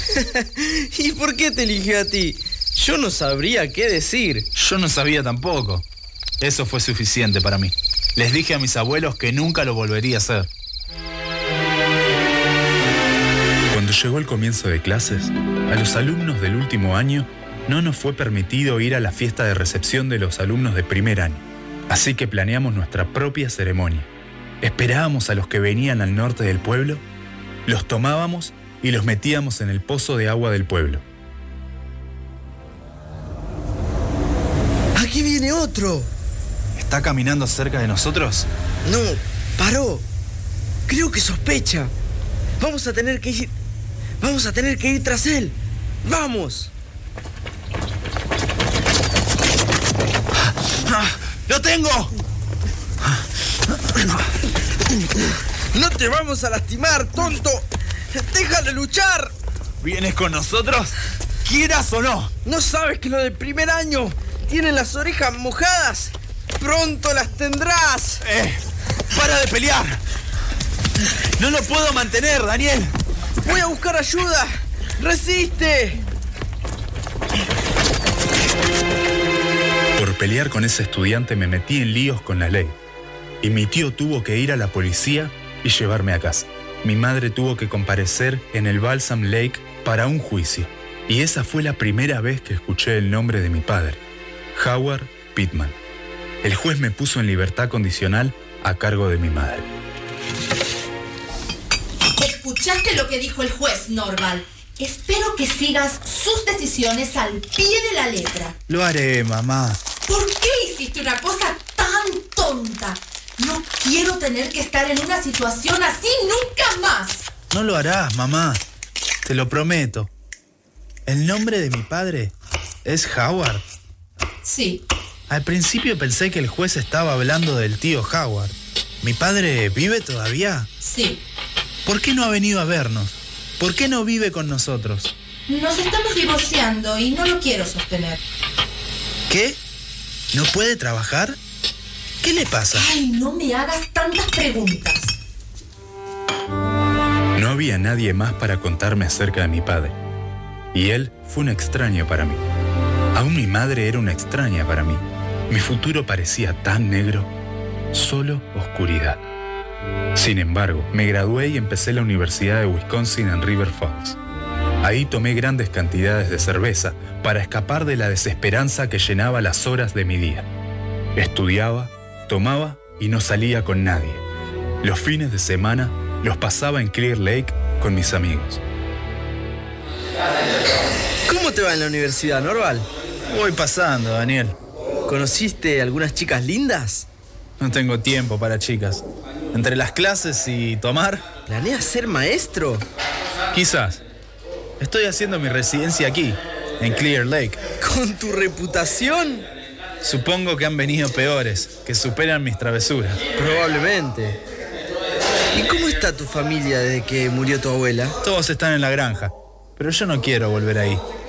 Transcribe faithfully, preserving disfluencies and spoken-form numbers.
¿Y por qué te eligió a ti? Yo no sabría qué decir. Yo no sabía tampoco. Eso fue suficiente para mí. Les dije a mis abuelos que nunca lo volvería a hacer. Cuando llegó el comienzo de clases, a los alumnos del último año no nos fue permitido ir a la fiesta de recepción de los alumnos de primer año. Así que planeamos nuestra propia ceremonia. Esperábamos a los que venían al norte del pueblo, los tomábamos y los metíamos en el pozo de agua del pueblo. ¡Aquí viene otro! ¿Está caminando cerca de nosotros? No, paró. Creo que sospecha. Vamos a tener que ir... Vamos a tener que ir tras él. ¡Vamos! ¡Lo tengo! ¡No te vamos a lastimar, tonto! ¡Déjalo luchar! ¿Vienes con nosotros? ¿Quieras o no? ¿No sabes que los del primer año tienen las orejas mojadas? ¡Pronto las tendrás! ¡Eh! ¡Para de pelear! ¡No lo puedo mantener, Daniel! ¡Voy a buscar ayuda! ¡Resiste! Por pelear con ese estudiante me metí en líos con la ley. Y mi tío tuvo que ir a la policía y llevarme a casa. Mi madre tuvo que comparecer en el Balsam Lake para un juicio. Y esa fue la primera vez que escuché el nombre de mi padre, Howard Pittman. El juez me puso en libertad condicional a cargo de mi madre. ¿Escuchaste lo que dijo el juez, Norval? Espero que sigas sus decisiones al pie de la letra. Lo haré, mamá. ¿Por qué hiciste una cosa tan tonta? No quiero tener que estar en una situación así nunca más. No lo harás, mamá. Te lo prometo. ¿El nombre de mi padre es Howard? Sí. Al principio pensé que el juez estaba hablando del tío Howard. ¿Mi padre vive todavía? Sí. ¿Por qué no ha venido a vernos? ¿Por qué no vive con nosotros? Nos estamos divorciando y no lo quiero sostener. ¿Qué? ¿No puede trabajar? ¿Qué le pasa? Ay, no me hagas tantas preguntas. No había nadie más para contarme acerca de mi padre. Y él fue un extraño para mí. Aún mi madre era una extraña para mí. Mi futuro parecía tan negro, solo oscuridad. Sin embargo, me gradué y empecé la Universidad de Wisconsin en River Falls. Ahí tomé grandes cantidades de cerveza para escapar de la desesperanza que llenaba las horas de mi día. Estudiaba, tomaba y no salía con nadie. Los fines de semana los pasaba en Clear Lake con mis amigos. ¿Cómo te va en la universidad, Norval? Voy pasando, Daniel. ¿Conociste algunas chicas lindas? No tengo tiempo para chicas. Entre las clases y tomar... ¿Planeas ser maestro? Quizás. Estoy haciendo mi residencia aquí, en Clear Lake. ¿Con tu reputación? Supongo que han venido peores, que superan mis travesuras. Probablemente. ¿Y cómo está tu familia desde que murió tu abuela? Todos están en la granja, pero yo no quiero volver ahí.